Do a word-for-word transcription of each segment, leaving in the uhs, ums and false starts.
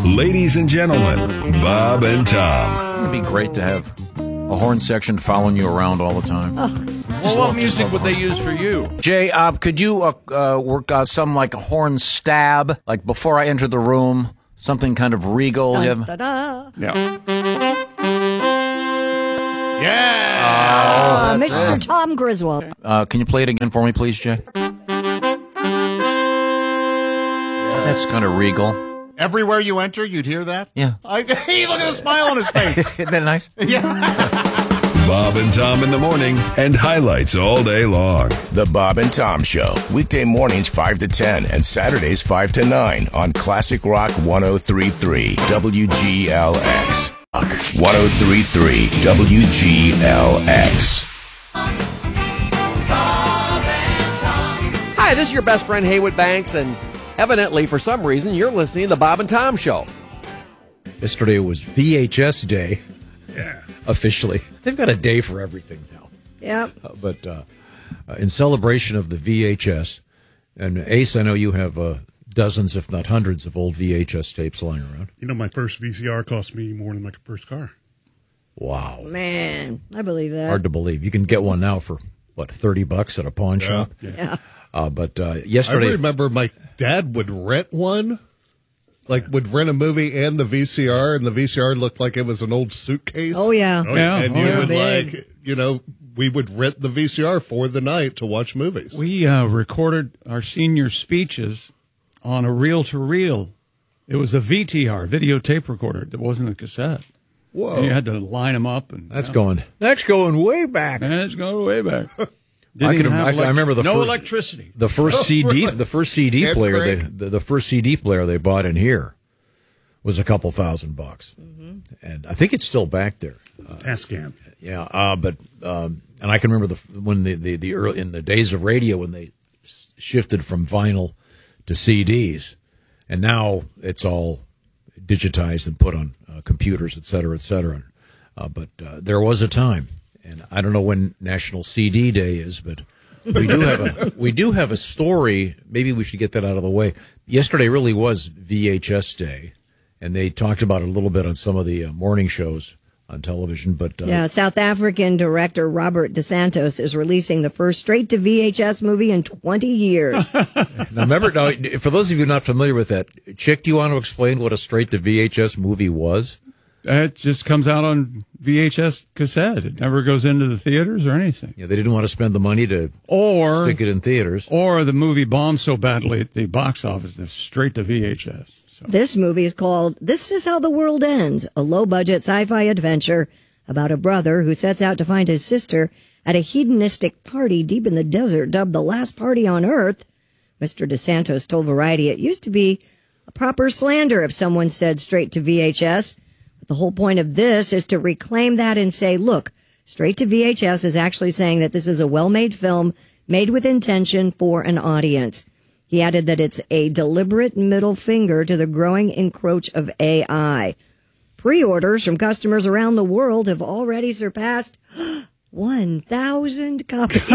Ladies and gentlemen, Bob and Tom. It'd be great to have a horn section following you around all the time. Oh. Well, what music would they use for you? Jay, uh, could you uh, uh, work out some like a horn stab, like before I enter the room, something kind of regal? Dun, You have- da, da. Yeah. Uh, Mister Tom Griswold. Uh, can you play it again for me, please, Jay? That's kind of regal. Everywhere you enter, you'd hear that? Yeah. I, hey, look at the smile on his face. Isn't that nice? Bob and Tom in the morning and highlights all day long. The Bob and Tom Show, weekday mornings five to ten and Saturdays five to nine on Classic Rock one oh three point three W G L X. one oh three point three W G L X. Hi, this is your best friend Haywood Banks, and evidently, for some reason, you're listening to the Bob and Tom Show. Yesterday was V H S Day. Yeah. Officially. They've got a day for everything now. Yep. Uh, but uh, uh, in celebration of the V H S, and Ace, I know you have uh, dozens, if not hundreds, of old V H S tapes lying around. You know, my first V C R cost me more than my first car. Wow. Man, I believe that. Hard to believe. You can get one now for, what, thirty bucks at a pawn Yeah. shop? Yeah. Uh, but uh, yesterday... I remember my dad would rent one, like would rent a movie and the V C R, and the V C R looked like it was an old suitcase. Oh, yeah. Oh, yeah. And Oh, you yeah. would Big. like, you know, we would rent the V C R for the night to watch movies. We uh, recorded our senior speeches on a reel-to-reel. It was a V T R, videotape recorder. It wasn't a cassette. Whoa. And you had to line them up. And That's yeah. going... That's going way back. And it's going way back. Didn't I, could, even I, have I elect- remember the no first, electricity. The first C D, the first C D Can't player, they, crank. the, the first C D player they bought in here was a couple thousand bucks, Mm-hmm. and I think it's still back there. Tascam. Yeah, uh, but um, and I can remember the when the the, the early, in the days of radio when they s- shifted from vinyl to C Ds, and now it's all digitized and put on uh, computers, et cetera, et cetera. Uh, but uh, there was a time. And I don't know when National C D Day is, but we do have a we do have a story. Maybe we should get that out of the way. Yesterday really was V H S Day, and they talked about it a little bit on some of the uh, morning shows on television. But uh, Yeah, South African director Robert DeSantos is releasing the first straight-to-V H S movie in twenty years. now remember, now, for those of you not familiar with that, Chick, do you want to explain what a straight to V H S movie was? It just comes out on V H S cassette. It never goes into the theaters or anything. Yeah, they didn't want to spend the money to Or stick it in theaters. Or the movie bombed so badly at the box office, they're straight to V H S. So. This movie is called This Is How the World Ends, a low-budget sci-fi adventure about a brother who sets out to find his sister at a hedonistic party deep in the desert dubbed the last party on Earth. Mister DeSantos told Variety it used to be a proper slander if someone said straight to V H S. But the whole point of this is to reclaim that and say, look, straight to V H S is actually saying that this is a well-made film made with intention for an audience. He added that it's a deliberate middle finger to the growing encroach of A I. Pre-orders from customers around the world have already surpassed one thousand copies.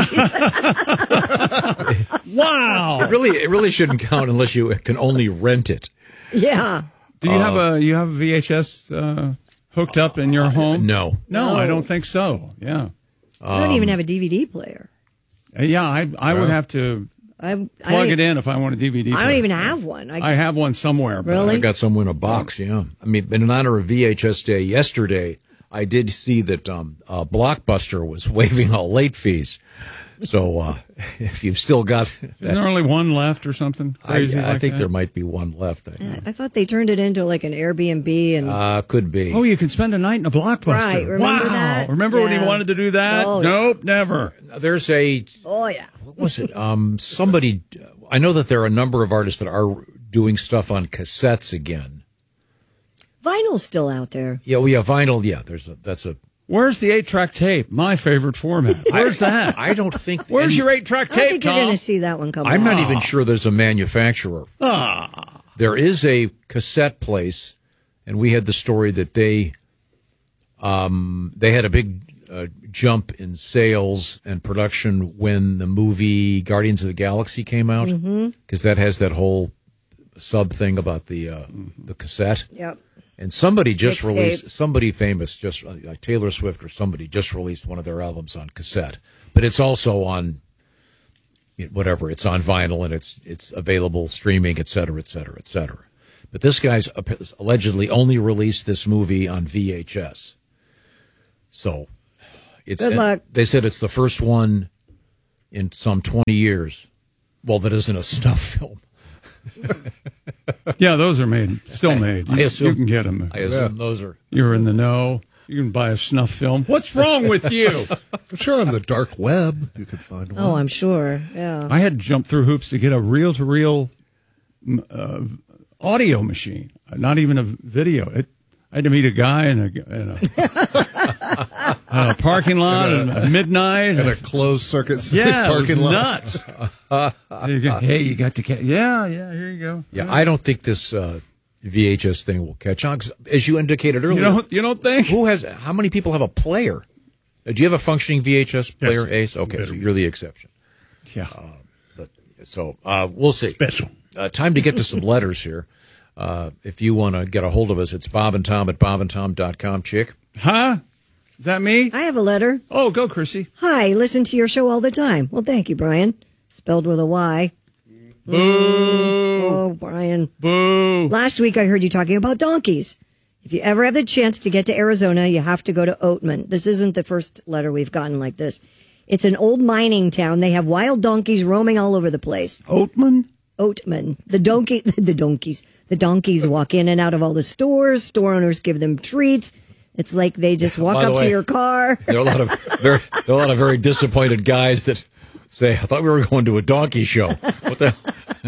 Wow! It really, it really shouldn't count unless you can only rent it. Yeah. Do you have a you have a V H S uh, hooked up in your home? No. no, No. I don't think so. Yeah, I don't even have a D V D player. Uh, yeah, I I would have to I, I plug don't- it in if I want a D V D. I don't player. even have one. I, I have one somewhere. But Really? I got some in a box, yeah. I mean, in honor of V H S Day yesterday, I did see that um, uh, Blockbuster was waiving all late fees. So uh, if you've still got... Isn't there only one left or something I, crazy I like think that? there might be one left. I Yeah, I thought they turned it into like an Airbnb and Uh, could be. Oh, you can spend a night in a Blockbuster. Right, remember wow. that? Remember when he Yeah. wanted to do that? Oh, nope, never. There's a... oh yeah. What was it? Um, somebody... I know that there are a number of artists that are doing stuff on cassettes again. Vinyl's still out there. Yeah, we have vinyl. Yeah, there's a... That's a... Where's the eight-track tape? My favorite format. Where's that? I don't think... Where's any- your eight-track I don't tape, think you're Tom? going to see that one come I'm out. not even sure there's a manufacturer. Ah. There is a cassette place, and we had the story that they um, they had a big uh, jump in sales and production when the movie Guardians of the Galaxy came out, because that has that whole sub thing about the uh, the cassette. Yep. And somebody just Mixtape. released, somebody famous, just uh, like Taylor Swift or somebody, just released one of their albums on cassette. But it's also on, you know, whatever, it's on vinyl and it's it's available streaming, et cetera, et cetera, et cetera. But this guy's allegedly only released this movie on V H S. So it's Good luck. They said it's the first one in some twenty years. Well, that isn't a snuff film. Yeah, those are made, still made. I You, assume- you can get them. I assume those are. You're in the know. You can buy a snuff film. What's wrong with you? I'm sure on the dark web you could find one. Oh, I'm sure. Yeah. I had to jump through hoops to get a reel-to-reel uh, audio machine, not even a video. It, I had to meet a guy in a, in a, a parking lot In a- at midnight. In a closed circuit yeah, parking it was lot. nuts. You go, hey, you got to ca- yeah, yeah. Here you go. Yeah, I don't think this uh, V H S thing will catch on. 'Cause as you indicated earlier, You don't, you don't think? who has? How many people have a player? Uh, do you have a functioning V H S player, Ace? Okay, so you're the exception. Yeah. Uh, but so uh, we'll see. Special. Uh, time to get to some letters here. Uh, if you want to get a hold of us, it's Bob and Tom at bob and tom dot com. Chick. Huh? Is that me? I have a letter. Oh, go, Chrissy. Hi, listen to your show all the time. Well, thank you, Brian. Spelled with a Y. Boo. Oh, Brian. Boo. Last week I heard you talking about donkeys. If you ever have the chance to get to Arizona, you have to go to Oatman. This isn't the first letter we've gotten like this. It's an old mining town. They have wild donkeys roaming all over the place. Oatman? Oatman. The donkey, the donkeys. The donkeys walk in and out of all the stores. Store owners give them treats. It's like they just walk By the up to way, your car. There are a lot of very, there are a lot of very disappointed guys that say, "I thought we were going to a donkey show." What the?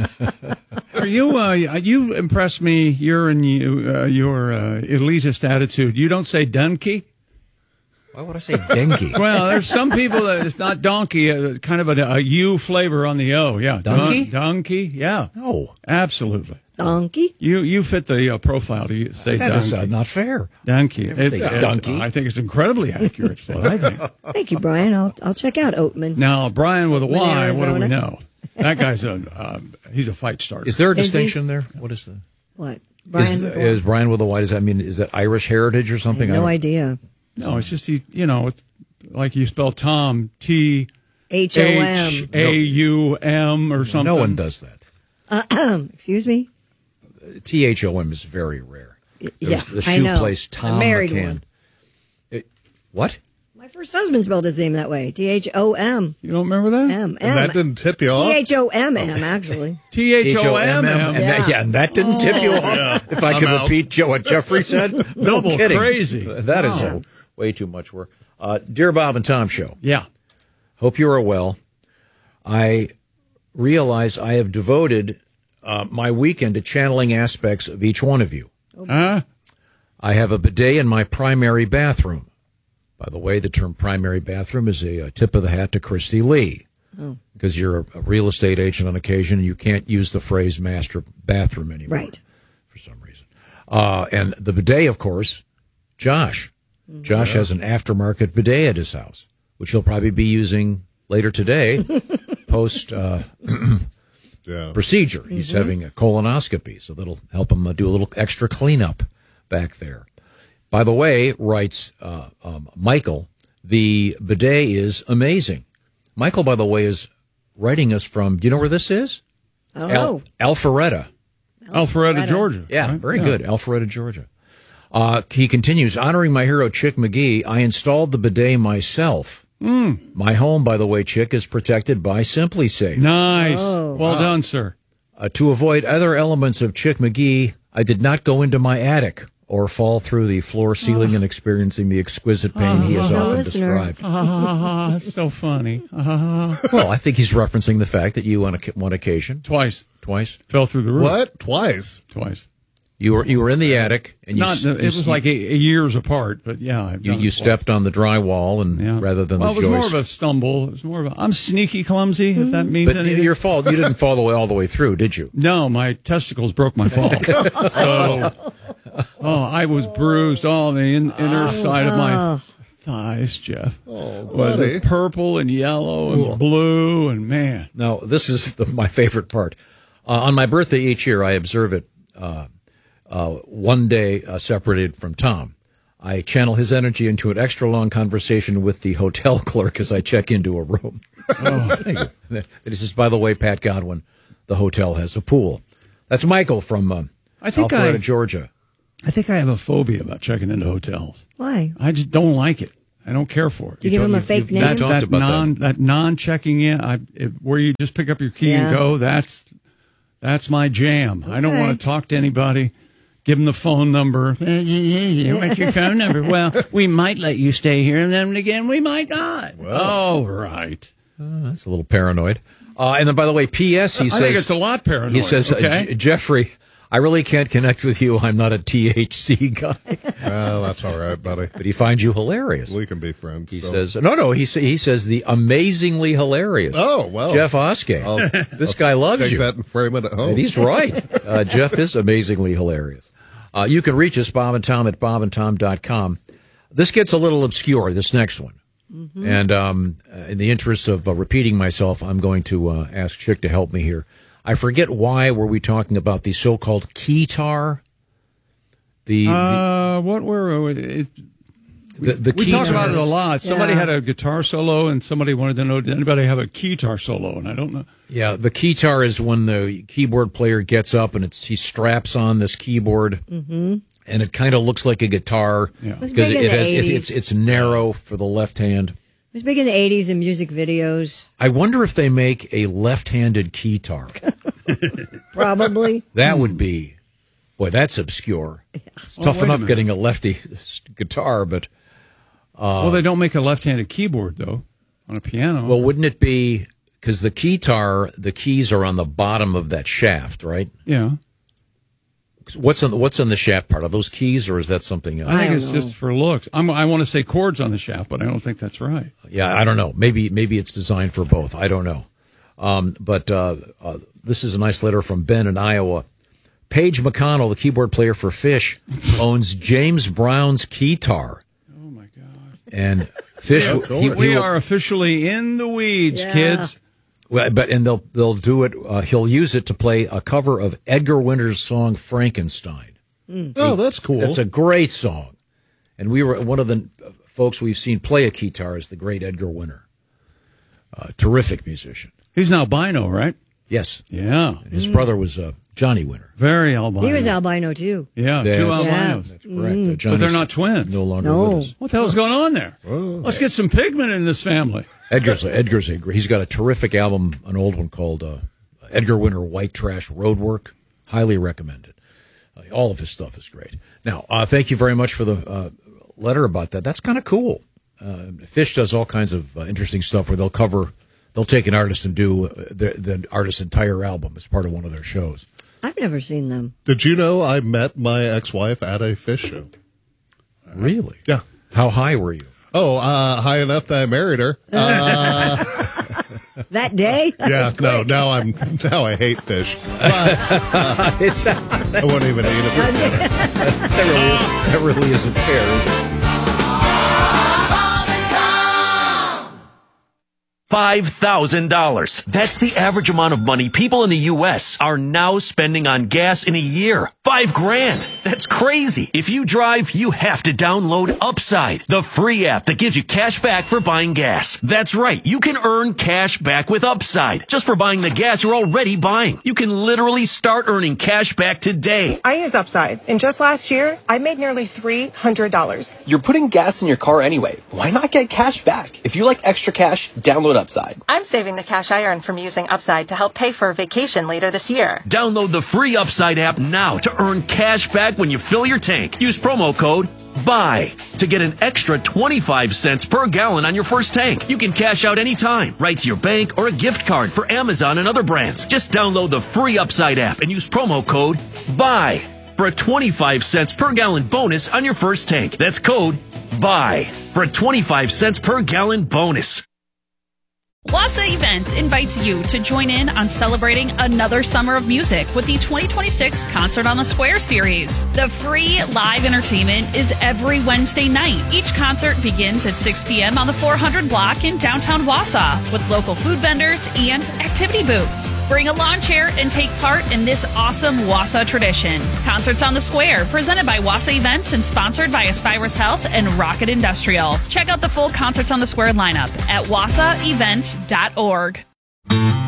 Are you? Uh, you impressed me. You're in you, uh, your uh, elitist attitude. You don't say donkey. Why would I say dengue? Well, there's some people that it's not donkey. Uh, kind of a, a U flavor on the O. Yeah, Donkey? Don- donkey. Yeah. No, absolutely. Donkey. You you fit the uh, profile to say that is uh, donkey. not fair. Donkey. Never say It- it- donkey. I think it's incredibly accurate. Is what I think. Thank you, Brian. I'll I'll check out Oatman. Now, Brian with a In Y. What do Arizona? we know? That guy's a uh, he's a fight starter. Is there a Is he? distinction there? What is the? What? Brian Is, with a is Y? Brian with a Y? Does that mean is that Irish heritage or I something? have no don't- idea. No, it's just he. You know, it's like you spell Tom T H O H M. A U M or something. No one does that. Excuse me? T H O M is very rare. There Yeah, was the I shoe know. place I Tom married McCann. one. It- what? My first husband spelled his name that way. T H O M. You don't remember that? M. And that didn't tip you off? T H O M M, actually. T H O M And M. that, yeah, and that didn't tip you off. If I I'm could out. repeat Joe, what Jeffrey said, no Double kidding. crazy. That is Wow. uh, way too much work. Uh, Dear Bob and Tom Show, Yeah. hope you are well. I realize I have devoted uh, my weekend to channeling aspects of each one of you. Huh? I have a bidet in my primary bathroom. By the way, the term primary bathroom is a, a tip of the hat to Christy Lee. Oh. Because you're a, a real estate agent on occasion, and you can't use the phrase master bathroom anymore. Right. For some reason. Uh, and the bidet, of course, Josh. Mm-hmm. Josh has an aftermarket bidet at his house, which he'll probably be using later today, post uh, Yeah. procedure. He's Mm-hmm. having a colonoscopy, so that'll help him uh, do a little extra cleanup back there. By the way, writes uh, um, Michael, the bidet is amazing. Michael, by the way, is writing us from, do you know where this is? Oh, Al- Alpharetta. Alpharetta, Georgia. Yeah, right? very Yeah. good. Alpharetta, Georgia. Uh, he continues, honoring my hero, Chick McGee, I installed the bidet myself. Mm. My home, by the way, Chick, is protected by Simply Safe. Nice. Oh. Well done, sir. Uh, to avoid other elements of Chick McGee, I did not go into my attic or fall through the floor ceiling and experiencing the exquisite pain he has He's a often listener. described. Ah, so funny. Ah. Well, I think he's referencing the fact that you, on a, one occasion, Twice. twice, Fell through the roof. What? Twice? Twice. you were you were in the attic and you Not, s- it you was s- like a, a years apart, but yeah. I've you, done you it twice. stepped on the drywall and Yeah. rather than well, the it was more joist. of a stumble. It was more of a. I'm sneaky clumsy. If that means But anything. your fault, you didn't fall the way all the way through, did you? No, my testicles broke my fall. so, oh, I was bruised all on the in, inner side of my thighs, Jeff. Oh, Was buddy. it purple and yellow and blue and man. Now, this is the, my favorite part. Uh, on my birthday each year, I observe it uh, uh, one day uh, separated from Tom. I channel his energy into an extra long conversation with the hotel clerk as I check into a room. Oh, thank you. This is, by the way, Pat Godwin. The hotel has a pool. That's Michael from uh, I think Alpharetta, I, Georgia. I think I have a phobia about checking into hotels. Why? I just don't like it. I don't care for it. You, you give them a fake name? That, talked that about non that. that non checking in, I, it, where you just pick up your key Yeah. and go. That's that's my jam. Okay. I don't want to talk to anybody. Give them the phone number. What's your phone number? Well, we might let you stay here, and then again, we might not. Oh, right. Uh, that's a little paranoid. Uh, and then, by the way, P S. He I says think it's a lot paranoid. He says, okay? uh, J- Jeffrey, I really can't connect with you. I'm not a T H C guy. Well, that's all right, buddy. But he finds you hilarious. We can be friends. He so. says, no, no. He sa- he says the amazingly hilarious. Oh, well. Jeff Oskay. I'll, this I'll guy loves take you. that and frame it at home. And he's right. Uh, Jeff is amazingly hilarious. Uh, you can reach us, Bob and Tom, at bob and tom dot com. This gets a little obscure, this next one. Mm-hmm. And um, in the interest of uh, repeating myself, I'm going to uh, ask Chick to help me here. I forget why were we talking about the so-called keytar? The, Uh, what were the, it? the, the We talked about it a keytars. lot. Somebody Yeah. had a guitar solo, and somebody wanted to know, did anybody have a guitar solo? And I don't know. Yeah, the keytar is when the keyboard player gets up and it's he straps on this keyboard, Mm-hmm. and it kind of looks like a guitar Yeah. It was because big it, in it the has it, eighties. it's it's narrow for the left hand. It was big in the eighties in music videos. I wonder if they make a left-handed keytar. Probably. That would be, boy, that's obscure. It's Oh, tough wait a enough minute. getting a lefty guitar, but uh, well, they don't make a left-handed keyboard, though, on a piano. well, wouldn't it be because the keytar, the keys are on the bottom of that shaft, right? yeah. What's on the, what's on the shaft part? Are those keys, or is that something else? I think don't it's know. just for looks. I'm, I want to say chords on the shaft, but I don't think that's right. Yeah, I don't know. Maybe maybe it's designed for both. I don't know. Um, but uh, uh, this is a nice letter from Ben in Iowa. Paige McConnell, the keyboard player for Fish, owns James Brown's keytar. Oh, my God. And Fish, Yeah, he, he We will- are officially in the weeds, Yeah. kids. well, but and they'll they'll do it. Uh, he'll use it to play a cover of Edgar Winter's song Frankenstein. Oh, that's cool. That's a great song. And we were one of the folks we've seen play a keytar is the great Edgar Winter. Uh, terrific musician. He's an albino, right? Yes. Yeah. And his brother was uh, Johnny Winter. Very albino. He was albino, too. Yeah, That's- two Yeah. albinos. That's correct. Uh, But Johnny's they're not twins. No longer No. with us. What the hell's going on there? Let's get some pigment in this family. Edgar's a, Edgar's a, he's got a terrific album, an old one called uh, Edgar Winter White Trash Roadwork. Highly recommended. Uh, all of his stuff is great. Now, uh, thank you very much for the uh, letter about that. That's kind of cool. Uh, Fish does all kinds of uh, interesting stuff where they'll cover, they'll take an artist and do uh, the, the artist's entire album as part of one of their shows. I've never seen them. Did you know I met my ex-wife at a Fish show? Really? Yeah. How high were you? Oh, uh, high enough that I married her. Uh, That day? yeah, no, now I'm now I hate fish. But uh, It's, that, I won't even eat it. really, that really isn't fair. five thousand dollars. That's the average amount of money people in the U S are now spending on gas in a year. Five grand. That's crazy. If you drive, you have to download Upside, the free app that gives you cash back for buying gas. That's right. You can earn cash back with Upside just for buying the gas you're already buying. You can literally start earning cash back today. I use Upside, and just last year, I made nearly three hundred dollars. You're putting gas in your car anyway. Why not get cash back? If you like extra cash, download Upside. I'm saving the cash I earn from using Upside to help pay for a vacation later this year. Download the free Upside app now to earn cash back when you fill your tank. Use promo code BUY to get an extra twenty-five cents per gallon on your first tank. You can cash out anytime, right to your bank or a gift card for Amazon and other brands. Just download the free Upside app and use promo code BUY for a twenty-five cents per gallon bonus on your first tank. That's code BUY for a twenty-five cents per gallon bonus. Wassa Events invites you to join in on celebrating another summer of music with the twenty twenty-six Concert on the Square series. The free live entertainment is every Wednesday night. Each concert begins at six p.m. on the four hundred block in downtown Wausau with local food vendors and activity booths. Bring a lawn chair and take part in this awesome Wausau tradition. Concerts on the Square, presented by Wassa Events and sponsored by Aspirus Health and Rocket Industrial. Check out the full Concerts on the Square lineup at wassa events dot org.